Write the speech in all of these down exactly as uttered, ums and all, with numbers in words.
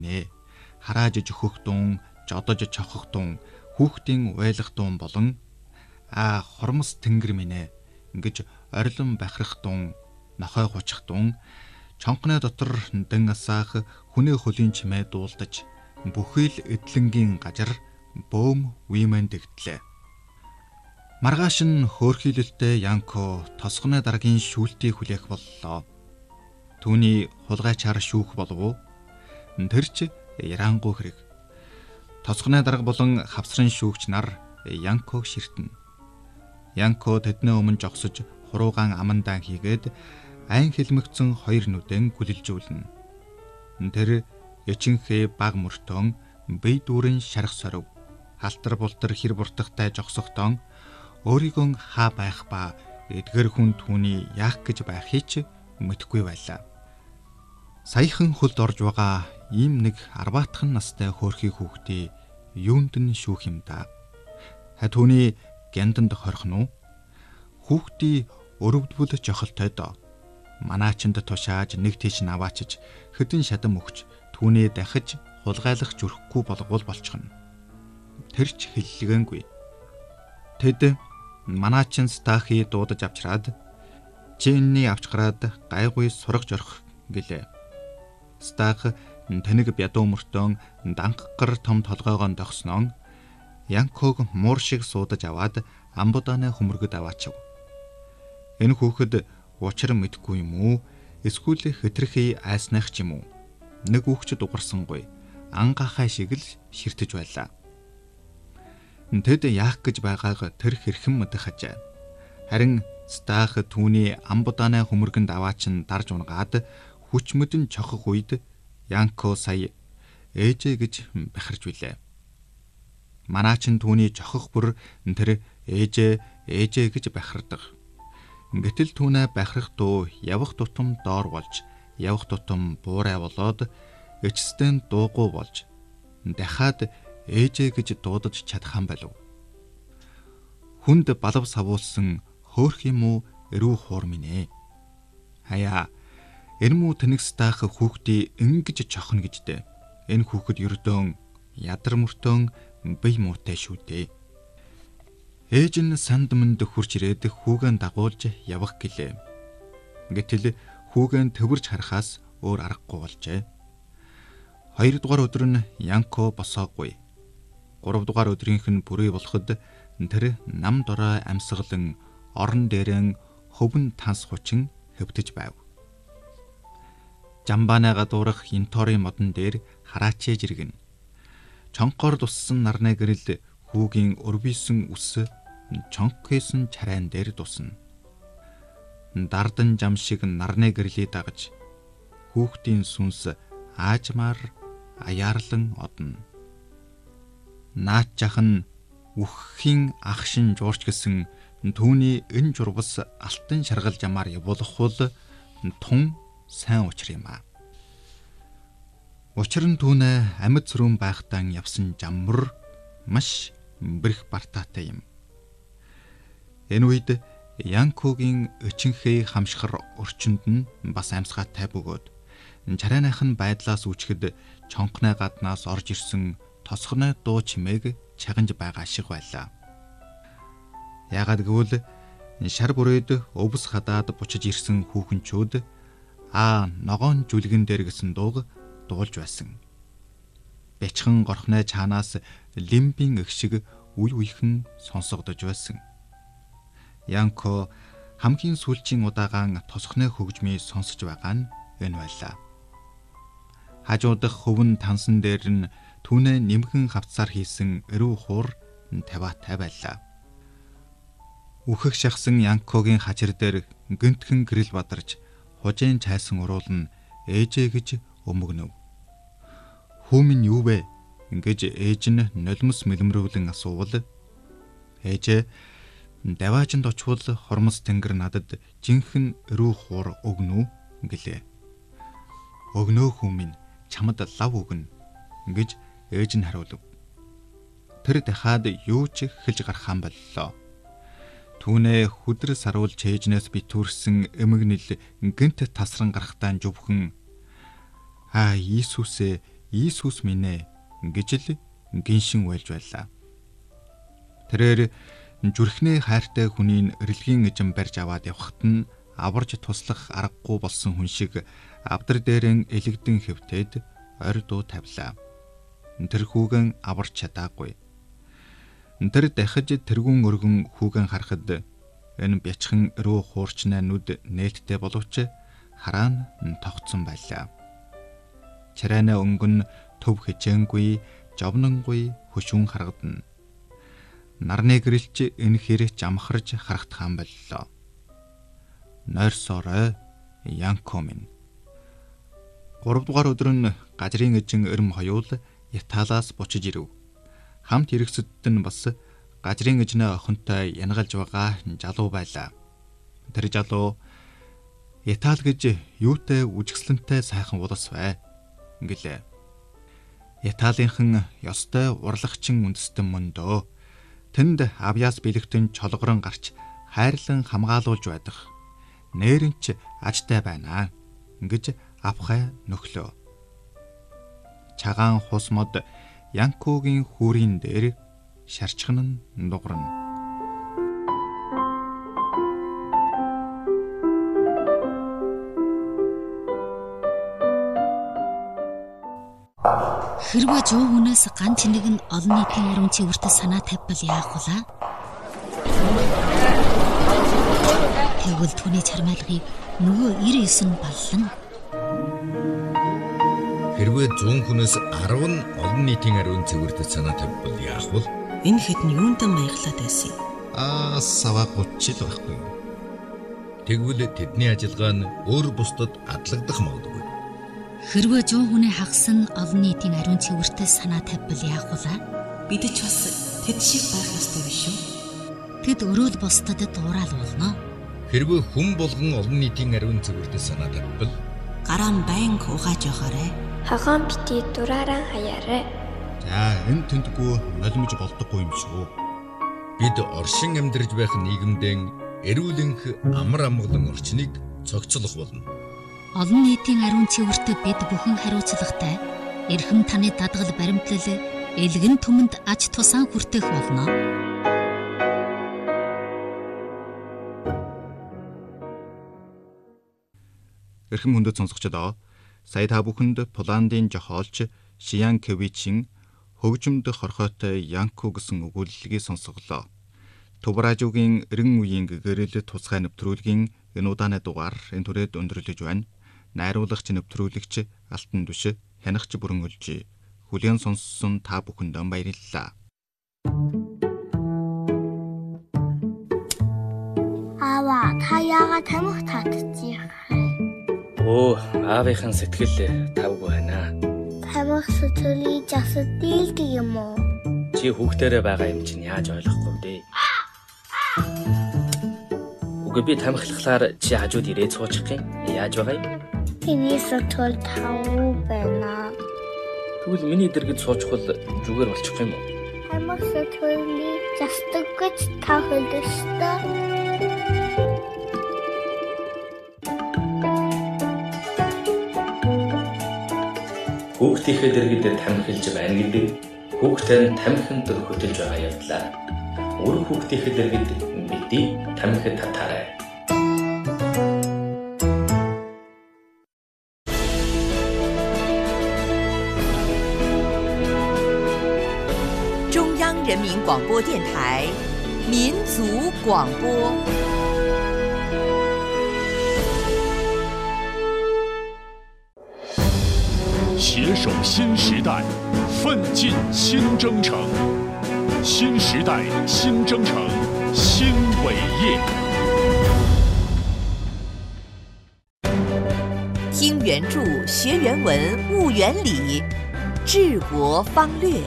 нэ. Харааж жөхөх дун, жодож чохох дун, хүүхдийн уйлах дун болон аа хормос тэнгэр минь ээ гэж орилон бахирх дун, нохой хучих дун, чонхны дотор дэн асаах хүнээ хөлийн чимээ дуулдаж бүхий л эдлэнгийн гажар бөөм вимэн дэгтлээ. Маргааш нь хөөрхийлэлтэй Янко тосгоны дараагийн шүүлтийг хүлээх боллоо. Түүний хулгайчаар шүүх болов уу? Тэр ч ярангуй хэрэг. Тосгоны дарга болон хавсрын шүүгч нар Янког ширтэнэ. Янко тэдний өмнө жогсож хуруугаан амандаа хийгээд айн хэлмэгцэн хоёр нүдэн гүлэлжүүлнэ. Тэр ячинхээ баг мөртөн бие дүүрэн шарах сорив, халтар бултар хэр буртахтай жогсохдон өөрийгөө хаа байх ба эдгэр хүн түүний яах гэж байхыг ч мэдхгүй байлаа. Саяхан хөлд орж байгаа ийм нэг арбаатхан настай хөөрхий хүүхдээ юунд нь шүүх юм да. Ха түүний гянданд хорих нь уу? Хүүхдий өрөвдвөл жохолтой доо. Манаачинд тушааж нэг тийш наваачиж хэдэн шадан өгч түүний дахиж хулгайлах зүрхгүй болгоул болчихно. Тэр ч хэллэгэнгүй. Тэд манаачин стахи дуудаж авчраад чиний авч гараад гайгүй сургаж орох гэлээ. Стах тэнэг бядуу мөртөө дангаггар том толгойгоо догсноо Янког муур шиг суудаж аваад амбудааны хөмөргөд аваачив. Энэ хүүхэд учир мэдгүй юм уу? Эсвэл хэтэрхий айсных ч юм уу? Нэг хүүхч дугарсангүй ангахай шиг л ширтэж байлаа. Тэд яах гэж байгааг тэр хэрхэн мэдэх хажээ. Харин Стах түүний амбудааны хөмөргөнд аваачин дарж унгаад хүчмэдэн чохох үед Янко сая ээжээ гэж бахарж билээ. Манаачин түүний чохох бүр тэр ээжээ ээжээ гэж бахардаг. Гэтэл түүнээ бахарх дуу явах тутам доор болж, явах тутам буурай болоод эцэстэн дуугүй болж дахиад ээжээ гэж дуудаж чадхан байлв. Хүнд балав савуулсан хөөх юм уу эрүү хуур минь ээ. Хаяа энэ муу тэнэг стах хүүхдий ингэж чохно гэжтэй. Энэ хүүхэд ердөөн ядар мөртөө бие муутай шүү дээ. Ээж нь санд мөнд хурж ирээд хүүгэн дагуулж явах гэлээ. Гэтэл хүүгэн төвөрж харахаас өөр аргагүй болжээ. Хоёрдугаар өдөр нь Янко босоогүй. Гуравдугаар өдрийнх нь бүрий болоход тэр нам дорой амьсгалан орон дээрэн хөвөн танс хучин хөвтөж байв. Жамбаанаа дуурах инторын модон дээр хараачээж иргэн. Чонхоор туссан нарны гэрэл хүүгийн өрбийсэн үс чонхээсэн чарайн дээр тусна. Дардан жам шиг нарны гэрлийг дагаж хүүхдийн сүнс аажмаар аяарлан одно. Наач жахан үххийн ах шин жуурч гисэн түүний энэ журвас алтан шаргал жамаар явуулахул тун сайн учир юм а. Учир нь түүнээ амьд сүрүүн байхтаа явсан жаммар маш бэрх бартаатай юм. Энэ үед Янкогийн өчинхэй хамшихар орчинд нь бас амьсгаатай бөгөөд чарайных нь байдлаас үчгэд чонхны гаднаас орж ирсэн тосгоны дуу чимээг чаганж байгаа шиг байлаа. Яагаад гэвэл шар бүрээд өвс хадаад бучиж ирсэн хүүхэнчүүд аа ногоон жүлгэн дээр гэсэн дууг дуулж байсан. Бячхан горхны чаанаас лимбийн эх шиг үе үехэн сонсогдож байсан. Янко хамгийн сүүлчийн удаагаан тосгоны хөгжмийг сонсож байгаа нь энэ байлаа. Хажуудах хөвөн тансан дээр нь түүнээ нэмхэн хавцаар хийсэн эрүү хуур таваатай байлаа. Үхэх шахсан Янкогийн хажир дээр гэнтхэн гэрэл бадарч хужийн чайсан уруулн ээжээ гэж өмгнөв. Хүү минь юу вэ? Ингэж ээж нь нулимс мэлмрүүлэн асуувал ээжээ даваажинд очвол хормос тэнгэр надад жинхэнэ эрүү хуур өгнө үү гэлээ. Өгнөө хүү минь чамд лав өгнө гэж ээж нь хариулв. Тэр дахиад юу ч хэлж гарахаан боллоо. Түүнээ хүдэр саруулж ээжнээс битүүрсэн эмгэнэл гэнт тасран гарахтаа зүвхэн аа Иесүсээ Иесус минь ээ гэж л гиншин уйлж байлаа. Тэрээр зүрхнээ хайртай хүнийг эрэлгийн эзэн барьж аваад явхад нь аварж туслах аргагүй болсон хүн шиг авдар дээрэн элэгдэн хэвтээд орь дуу тавилаа. Тэр хүүгэн аварч чадаагүй. Тэр дахиж тэргүүн өргөн хүүгэн харахад энэ бячхан рүү хуурчнаа нүд нээлттэй боловч хараа нь тогтсон байлаа. Чарайна өнгөн төв хичээнгүй, жовнонгүй хөшүүн харагдана. Нарны гэрэлч энэ хэрэг амхарж харагдхан боллоо. Нойрсорой Янко минь. гурав дугаар өдөр нь газрын эзэн эрм хоёул Яталаас бучиж ирэв. Хамт хэрэгсэдд нь бас газрын эзнээ охинтой янгалж байгаа залуу байлаа. Тэр залуу Ятал гэж юутай үжигслэнтэй сайхан улас бай гэлээ. Яталынхан ёстой урлагчин үндэстэн мөндөө тэнд авьяас бэлэгтэн чолгорон гарч хайрлан хамгаалуулж байдаг. Нээрэнч ажтай байна гэж авхай нөхлөө. Чагаан хус мод Янкогийн хүүрийн дээр шарчхан нь дугарна. Хэрвээ жоо хүнээс ганц нэг нь олон нийтийн ариун цэвэртэй санаа тавьбал яах вэ? Тэгвэл түүний чармайлгыг нөгөө девять нь баллан. Хэрвээ зуун хүнээс арав нь олон нийтийн ариун цэвэртэй санаа тавьбал яах вэ? Энэ хэд нь юундаа маяглаад байсан юм? Аа сава гутч л байхгүй. Тэгвэл тэдний ажиллагаа нь өөр бусдад адлагдах магадгүй. Хэрвээ жоо хүнээ хагас нь олон нийтийн ариун цэвэртэй санаа тавьбал яах вэ? Бид ч бас тэд шиг байх ёстой биш үү? Тэд өрөөл бусдад дуурал болно. Хэрвээ хүн болгон олон нийтийн ариун цэвэртэй санаа тавьбал гараа нь байнг угааж яваарэ. Хагаан бити дураараа хаяарай. За энэ тэндгүй нулимж болдоггүй юм шүү. Бид оршин амьдарч байх нийгэмдээ эрүүлэнх амар амгалан орчныг цогцлох болно. Олон нийтийн ариун цэвэртэй бид бүхэн хариуцлагатай эрхэм таны дадгал баримтлал элгэн түмэнд аж тусаан хүртэх болно. Эрхэм хүндэт сонсогчдоо сая та бүхэнд Поландын жохоолч Шиянкевичийн хөгжимд хорхойтой Янко гэсэн өгүүлэлгийг сонсголоо. Тубражуугийн эрен үеийн гэгэрэл тусгай нэвтрүүлгийн энэ удааны дугаар энэ түрээд өндөрлөж байна. Найруулагч нэвтрүүлэгч Алтан Түш хянагч бүрэн өлжи. Хүлээн сонссон та бүхэнд баярлалаа. Аава, та яагаад тамхи татчих? Оо, аавынхан сэтгэл тавгүй байна. Тамхи сэтгэлийг засад дийлдэг юм уу? Чи хүүхдэрээ байгаа юм чинь яаж ойлгохгүй дээ. Үгүй би тамхилахлаар чи хажууд ирээд суучих юм. Яаж байгаа юм? Тэний сэтгэл тавгүй байна. Тэгвэл миний дэргэд суучвал зүгээр болчих юм уу? Тамхи сэтгэлийг засдаг гэж та хэлдэг. Хүүхдийнхээ дэргэд тамхилж байна гэдэг хүүхдээ тамхинд хөтөлж байгаа явдлаа. Өөр хүүхдийнхээ дэргэд бидний тамхи татаарай. 中央人民广播电台民族广播。 携手新时代，奋进新征程。新时代新征程新伟业。 听原著，学原文，悟原理，治国方略。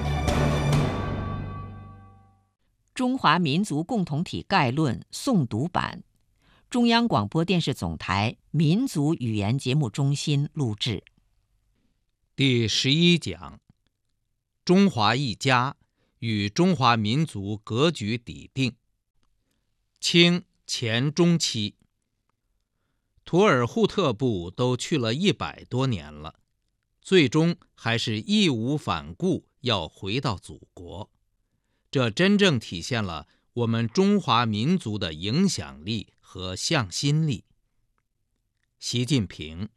中华民族共同体概论诵读版，中央广播电视总台民族语言节目中心录制。 第十一讲：中华一家与中华民族格局底定。清前中期，土尔扈特部都去了一百多年了， 最终还是义无反顾要回到祖国。这真正体现了我们中华民族的影响力和向心力。习近平。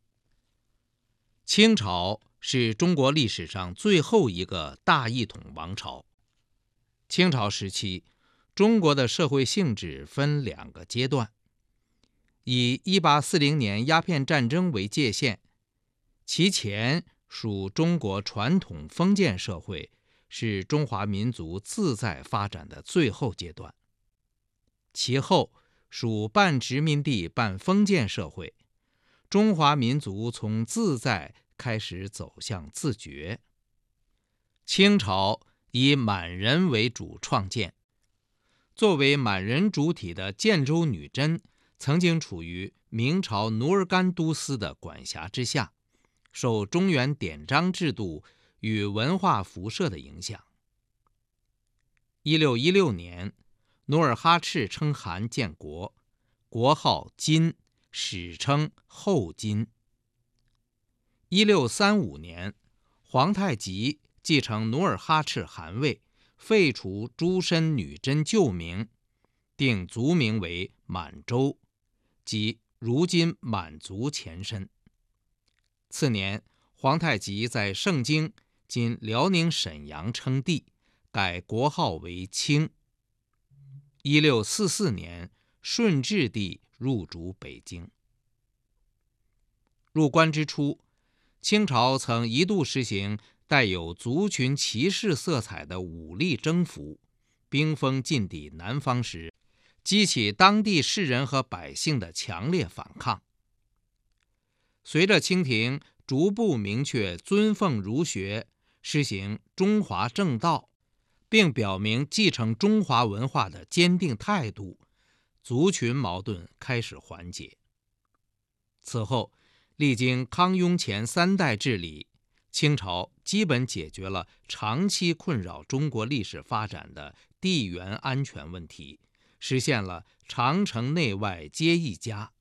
清朝是中国历史上最后一个大一统王朝。清朝时期，中国的社会性质分两个阶段，以一八四零年鸦片战争为界限，其前属中国传统封建社会，是中华民族自在发展的最后阶段。其后属半殖民地半封建社会，中华民族从自在开始走向自觉。清朝以满人为主创建，作为满人主体的建州女真曾经处于明朝努尔干都司的管辖之下，受中原典章制度与文化辐射的影响。一六一六年，努尔哈赤称汗建国，国号金，史称后金。一六三五年，皇太极继承努尔哈赤汗位，废除诸身女真旧名，定族名为满洲，即如今满族前身。次年，皇太极在盛京（今辽宁沈阳）称帝，改国号为清。一六四四年，顺治帝入主北京。入关之初，清朝曾一度实行带有族群歧视色彩的武力征服，兵锋进抵南方时，激起当地士人和百姓的强烈反抗。随着清廷逐步明确尊奉儒学，实行中华正道，并表明继承中华文化的坚定态度，族群矛盾开始缓解。此后，历经康雍乾三代治理，清朝基本解决了长期困扰中国历史发展的地缘安全问题，实现了长城内外皆一家。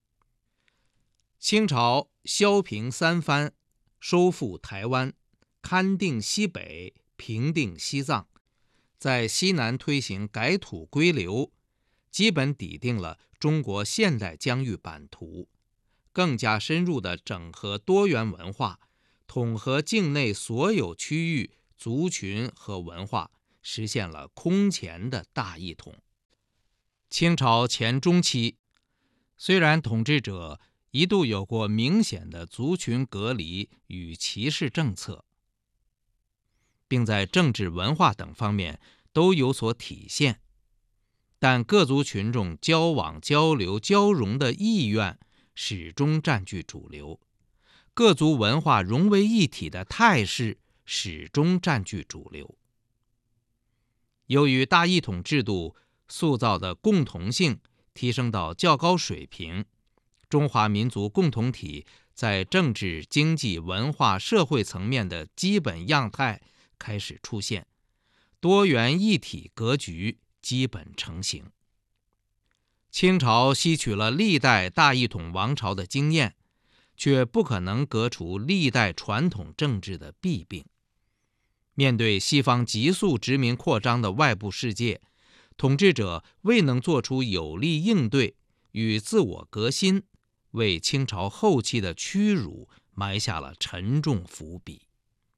清朝削平三藩，收复台湾，勘定西北，平定西藏，在西南推行改土归流，基本拟定了中国现代疆域版图，更加深入地整合多元文化，统合境内所有区域、族群和文化，实现了空前的大一统。清朝前中期，虽然统治者一度有过明显的族群隔离与歧视政策，并在政治文化等方面都有所体现，但各族群众交往交流交融的意愿始终占据主流，各族文化融为一体的态势始终占据主流。由于大一统制度塑造的共同性提升到较高水平，中华民族共同体在政治、经济、文化、社会层面的基本样态开始出现，多元一体格局基本成型。清朝吸取了历代大一统王朝的经验，却不可能革除历代传统政治的弊病。面对西方急速殖民扩张的外部世界，统治者未能做出有力应对与自我革新，为清朝后期的屈辱埋下了沉重伏笔。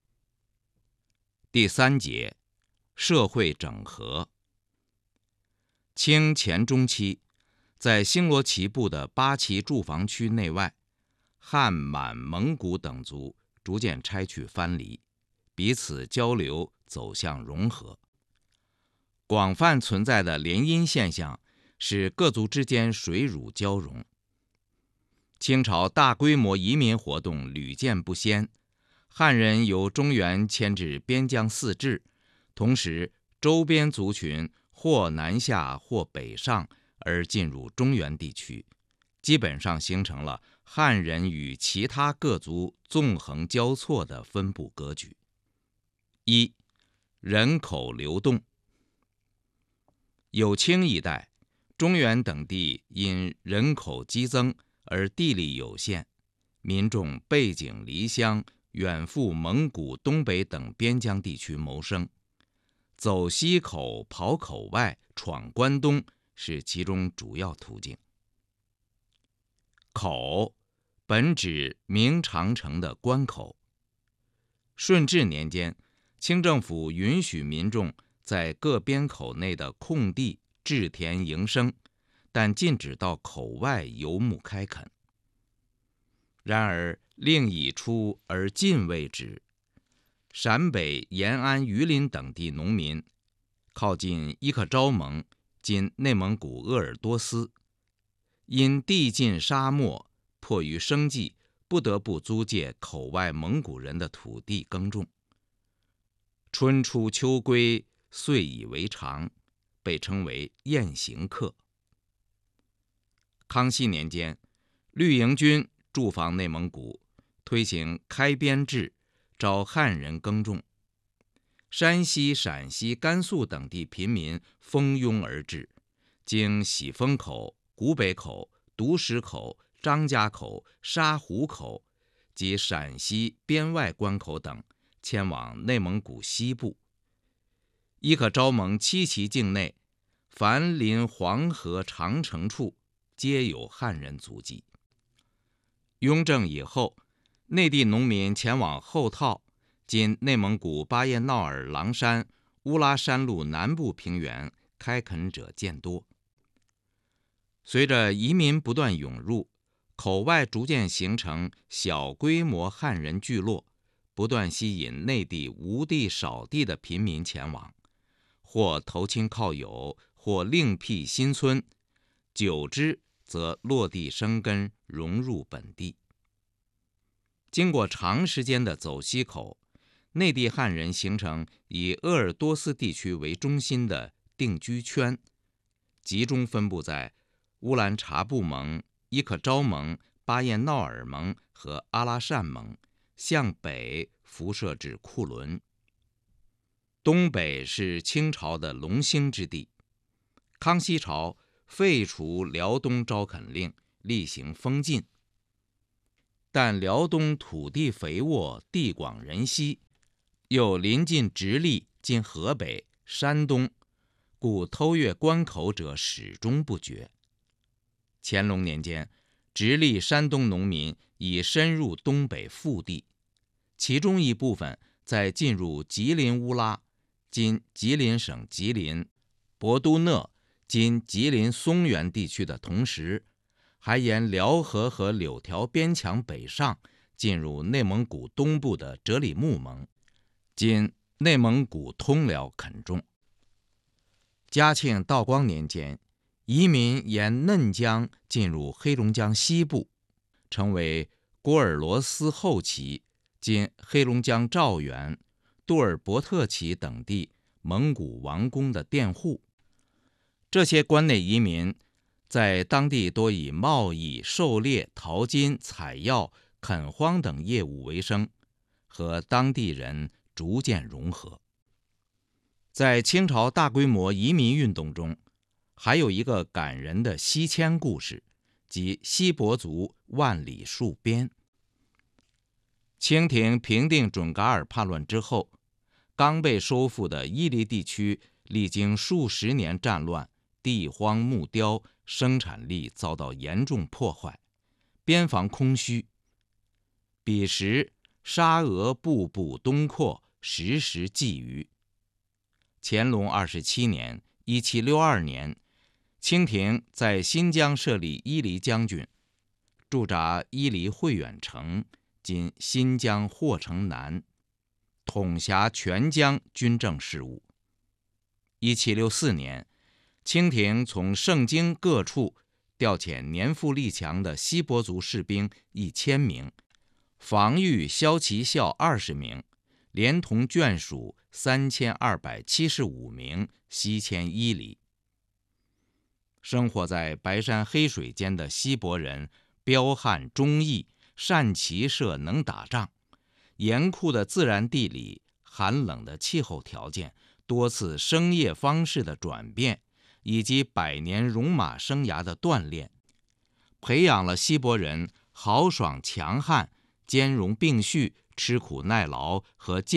第三节，社会整合。清前中期，在星罗棋布的八旗驻防区内外，汉、满、蒙古等族逐渐拆去藩篱，彼此交流走向融合。广泛存在的联姻现象使各族之间水乳交融。清朝大规模移民活动屡见不鲜，汉人由中原迁至边疆四治，同时周边族群或南下或北上而进入中原地区，基本上形成了汉人与其他各族纵横交错的分布格局。一、人口流动。有清一代，中原等地因人口激增而地利有限，民众背井离乡， 远赴蒙古东北等边疆地区谋生，走西口、跑口外、闯关东是其中主要途径。口本指明长城的关口。顺治年间，清政府允许民众在各边口内的空地置田营生，但禁止到口外游牧开垦。然而令已出而禁未止，陕北延安、榆林等地农民靠近伊克昭盟（今内蒙古鄂尔多斯），因地近沙漠，迫于生计，不得不租借口外蒙古人的土地耕种。春出秋归，遂以为常，被称为雁行客。康熙年间，绿营军驻防内蒙古，推行开边制，招汉人耕种。山西、陕西、甘肃等地贫民蜂拥而至，经喜峰口、古北口、独石口、张家口、沙湖口及陕西边外关口等，迁往内蒙古西部。伊克昭盟七旗境内，凡临黄河、长城处，皆有汉人足迹。雍正以后，内地农民前往后套（今内蒙古巴彦淖尔狼山、乌拉山路南部平原）开垦者渐多。随着移民不断涌入，口外逐渐形成小规模汉人聚落，不断吸引内地无地少地的贫民前往，或投亲靠友，或另辟新村，久之则落地生根，融入本地。经过长时间的走西口，内地汉人形成以鄂尔多斯地区为中心的定居圈，集中分布在乌兰察布盟、伊克昭盟、巴彦淖尔盟和阿拉善盟，向北辐射至库伦。东北是清朝的龙兴之地，康熙朝废除辽东招垦令，厉行封禁。但辽东土地肥沃，地广人稀，又临近直隶（今河北）、山东，故偷越关口者始终不绝。乾隆年间，直隶、山东农民已深入东北腹地，其中一部分在进入吉林乌拉（今吉林省吉林）、博都讷（今吉林松原地区）的同时，还沿辽河和柳条边墙北上，进入内蒙古东部的哲里木盟（今内蒙古通辽）垦种。嘉庆、道光年间，移民沿嫩江进入黑龙江西部，成为郭尔罗斯后旗（今黑龙江肇源、杜尔伯特旗等地）蒙古王公的佃户。这些关内移民在当地多以贸易、狩猎、淘金、采药、垦荒等业务为生，和当地人逐渐融合。在清朝大规模移民运动中，还有一个感人的西迁故事，即锡伯族万里戍边。清廷平定准噶尔叛乱之后，刚被收复的伊犁地区历经数十年战乱，地荒木雕，生产力遭到严重破坏，边防空虚。彼时沙俄步步东扩，时时觊觎。乾隆二十七年（一七六二年），清廷在新疆设立伊犁将军，驻扎伊犁会远城（今新疆霍城南），统辖全疆军政事务。一七六四年，清廷从盛京各处调遣年富力强的锡伯族士兵一千名，防御骁骑校二十名，连同眷属三千二百七十五名西迁伊犁。生活在白山黑水间的锡伯人彪悍忠义，善骑射，能打仗。严酷的自然地理、寒冷的气候条件、多次生业方式的转变，以及百年戎马生涯的锻炼，培养了锡伯人豪爽强悍、兼容并蓄、 吃苦耐劳和